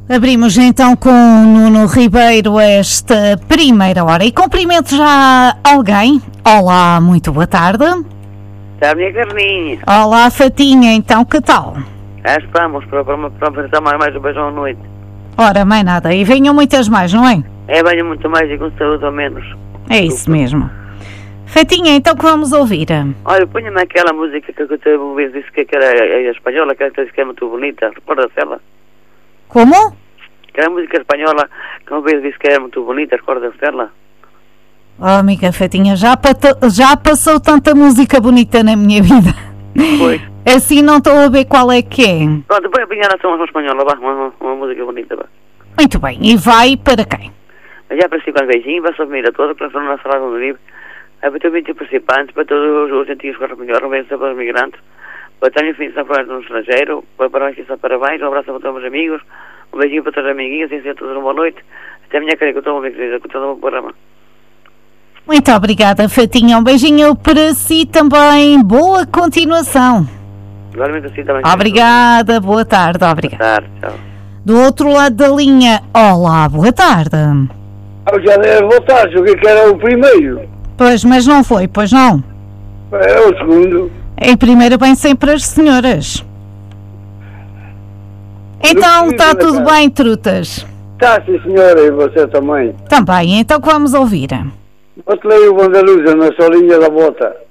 Abrimos então com o Nuno Ribeiro esta primeira hora e cumprimento já alguém. Olá, muito boa tarde. Está a minha Carlinha. Olá, Fatinha, então que tal? Já estamos para apresentar mais um beijão à noite. Ora, mais nada, e venham muitas mais, não é? É, venham muito mais e com saúde ou menos. É isso mesmo. Fatinha, então que vamos ouvir? Olha, ponha-me aquela música que eu uma vez disse que era espanhola, que disse que é muito bonita, recorda-se ela? Como? Aquela música espanhola que uma vez disse que era muito bonita, recorda-se dela? Oh, amiga Fatinha, já passou tanta música bonita na minha vida. Pois. Assim não estou a ver qual é que é. Pronto, depois apanhar a uma espanhola, vá, uma música bonita, vá. Muito bem, e vai para quem? Já apareci com os beijinhos, vai a família toda, que foram na sala do livro. Para todos os participantes, para todos os antigos reuniões, para os migrantes, para também fins de São Paulo no estrangeiro, para aqui parabéns, um abraço para todos os amigos, um beijinho para todos os amiguinhos, e todos uma boa noite. Até amanhã, quero que eu estou uma vez, com todo o programa. Muito obrigada, Fatinha. Um beijinho para si também. Boa continuação. Igualmente assim também. Obrigada, boa tarde. Obrigada. Boa tarde, tchau. Do outro lado da linha, olá, boa tarde. Já era boa tarde, o que era o primeiro? Pois, mas não foi, pois não? É o segundo. Em primeiro bem sempre as senhoras. Então, está tudo bem, trutas? Está, sim, senhora, e você também. Também, então que vamos ouvir? Você leio o Vandaluza na solinha da bota.